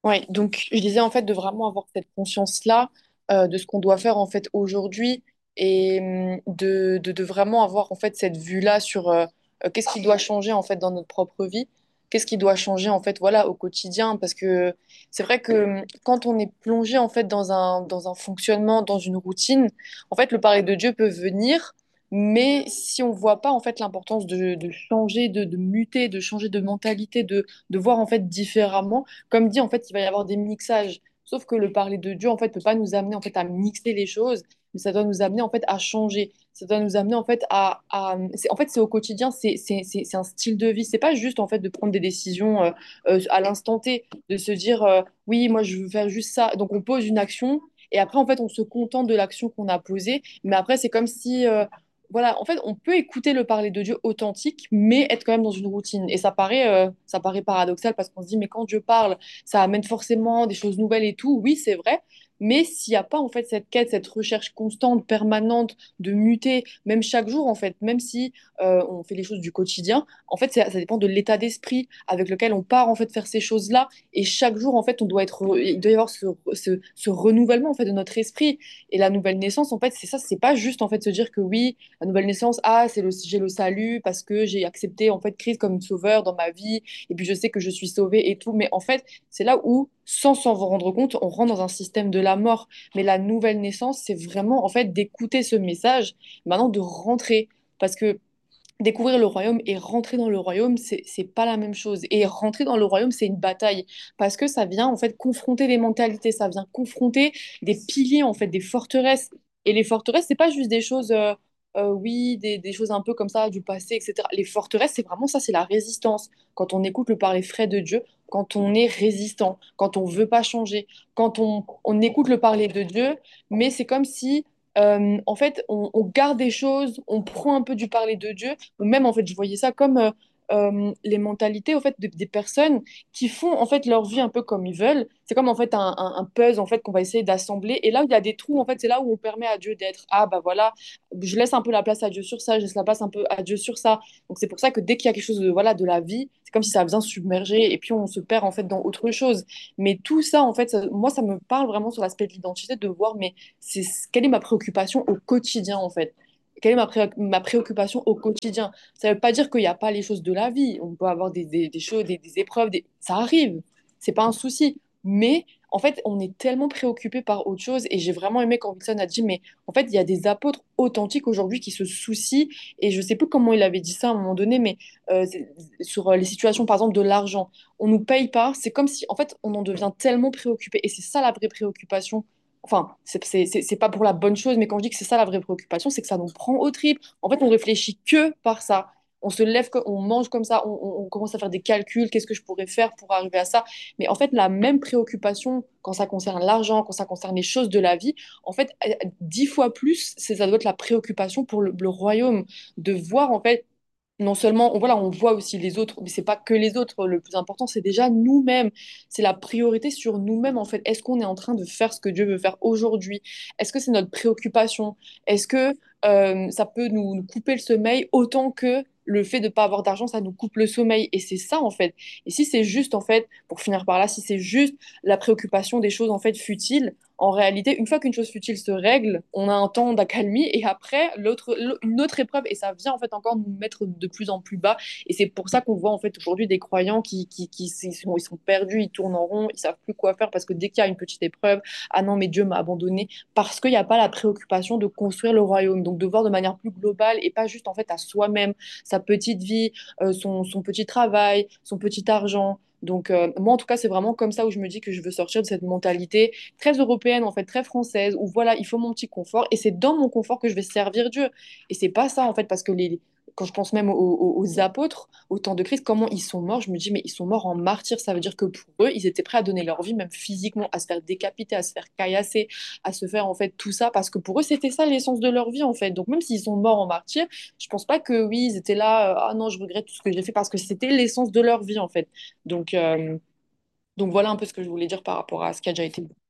Ouais, donc je disais en fait de vraiment avoir cette conscience-là de ce qu'on doit faire en fait aujourd'hui et de vraiment avoir en fait cette vue-là sur qu'est-ce qui doit changer en fait dans notre propre vie, qu'est-ce qui doit changer en fait voilà au quotidien parce que c'est vrai que quand on est plongé en fait dans un fonctionnement, dans une routine, en fait le parler de Dieu peut venir, mais si on voit pas en fait l'importance de changer, de muter, de changer de mentalité, de voir en fait différemment comme dit, en fait, il va y avoir des mixages. Sauf que le parler de Dieu, en fait, peut pas nous amener en fait à mixer les choses, mais ça doit nous amener en fait à changer. Ça doit nous amener en fait en fait, c'est au quotidien, c'est un style de vie. C'est pas juste en fait de prendre des décisions à l'instant T, de se dire oui, moi je veux faire juste ça. Donc on pose une action et après en fait on se contente de l'action qu'on a posée. Mais après c'est comme si voilà, en fait, on peut écouter le parler de Dieu authentique, mais être quand même dans une routine. Et ça paraît paradoxal parce qu'on se dit, mais quand Dieu parle, ça amène forcément des choses nouvelles et tout. Oui, c'est vrai. Mais s'il n'y a pas en fait cette quête, cette recherche constante, permanente de muter, même chaque jour en fait, même si on fait les choses du quotidien, en fait ça dépend de l'état d'esprit avec lequel on part en fait faire ces choses-là. Et chaque jour en fait, il doit y avoir ce renouvellement en fait de notre esprit. Et la nouvelle naissance en fait, c'est ça, c'est pas juste en fait se dire que oui, la nouvelle naissance, ah j'ai le salut parce que j'ai accepté en fait Christ comme sauveur dans ma vie et puis je sais que je suis sauvée et tout. Mais en fait, c'est là où, sans s'en rendre compte, on rentre dans un système de la mort. Mais la nouvelle naissance, c'est vraiment en fait d'écouter ce message, maintenant de rentrer. Parce que découvrir le royaume et rentrer dans le royaume, c'est pas la même chose. Et rentrer dans le royaume, c'est une bataille. Parce que ça vient en fait confronter les mentalités, ça vient confronter des piliers, en fait, des forteresses. Et les forteresses, c'est pas juste des choses, oui, des choses un peu comme ça, du passé, etc. Les forteresses, c'est vraiment ça, c'est la résistance. Quand on écoute le parler frais de Dieu, quand on est résistant, quand on veut pas changer, quand on écoute le parler de Dieu, mais c'est comme si en fait, on garde des choses, on prend un peu du parler de Dieu, ou même, en fait, je voyais ça comme les mentalités, en fait, des personnes qui font, en fait, leur vie un peu comme ils veulent. C'est comme, en fait, un puzzle, en fait, qu'on va essayer d'assembler. Et là où il y a des trous, en fait, c'est là où on permet à Dieu d'être. Ah, bah voilà, je laisse un peu la place à Dieu sur ça, je laisse la place un peu à Dieu sur ça. Donc, c'est pour ça que dès qu'il y a quelque chose de, voilà, de la vie, c'est comme si ça vient submerger, et puis on se perd, en fait, dans autre chose. Mais tout ça, en fait, moi, ça me parle vraiment sur l'aspect de l'identité, de voir, mais quelle est ma préoccupation au quotidien en fait? Quelle est ma préoccupation au quotidien? Ça ne veut pas dire qu'il n'y a pas les choses de la vie. On peut avoir des choses, des épreuves, ça arrive. C'est pas un souci. Mais en fait, on est tellement préoccupé par autre chose. Et j'ai vraiment aimé quand Wilson a dit, mais en fait, il y a des apôtres authentiques aujourd'hui qui se soucient. Et je sais plus comment il avait dit ça à un moment donné, mais sur les situations, par exemple, de l'argent. On nous paye pas. C'est comme si, en fait, on en devient tellement préoccupé. Et c'est ça la vraie préoccupation. Enfin, c'est pas pour la bonne chose, mais quand je dis que c'est ça la vraie préoccupation, c'est que ça nous prend aux tripes. En fait, on réfléchit que par ça. On se lève, on mange comme ça, on commence à faire des calculs, qu'est-ce que je pourrais faire pour arriver à ça. Mais en fait, la même préoccupation quand ça concerne l'argent, quand ça concerne les choses de la vie, en fait, 10 fois plus, ça doit être la préoccupation pour le royaume, de voir en fait non seulement, voilà, on voit aussi les autres, mais c'est pas que les autres. Le plus important, c'est déjà nous-mêmes. C'est la priorité sur nous-mêmes, en fait. Est-ce qu'on est en train de faire ce que Dieu veut faire aujourd'hui? Est-ce que c'est notre préoccupation? Est-ce que ça peut nous couper le sommeil autant que le fait de ne pas avoir d'argent, ça nous coupe le sommeil? Et c'est ça, en fait. Et si c'est juste, en fait, pour finir par là, si c'est juste la préoccupation des choses, en fait, futiles, en réalité, une fois qu'une chose futile se règle, on a un temps d'accalmie et après, une autre épreuve, et ça vient en fait encore nous mettre de plus en plus bas. Et c'est pour ça qu'on voit en fait aujourd'hui des croyants ils sont perdus, ils tournent en rond, ils savent plus quoi faire parce que dès qu'il y a une petite épreuve, ah non, mais Dieu m'a abandonné, parce qu'il n'y a pas la préoccupation de construire le royaume, donc de voir de manière plus globale et pas juste en fait à soi-même, sa petite vie, son petit travail, son petit argent. Donc, moi, en tout cas, c'est vraiment comme ça où je me dis que je veux sortir de cette mentalité très européenne, en fait, très française, où voilà, il faut mon petit confort, et c'est dans mon confort que je vais servir Dieu. Et c'est pas ça, en fait, parce que quand je pense même aux apôtres, au temps de Christ, comment ils sont morts, je me dis, mais ils sont morts en martyrs, ça veut dire que pour eux, ils étaient prêts à donner leur vie, même physiquement, à se faire décapiter, à se faire caillasser, à se faire, en fait, tout ça, parce que pour eux, c'était ça l'essence de leur vie, en fait. Donc, même s'ils sont morts en martyrs, je pense pas que, oui, ils étaient là, ah non, je regrette tout ce que j'ai fait, parce que c'était l'essence de leur vie, en fait. Donc, donc voilà un peu ce que je voulais dire par rapport à ce qui a déjà été dit.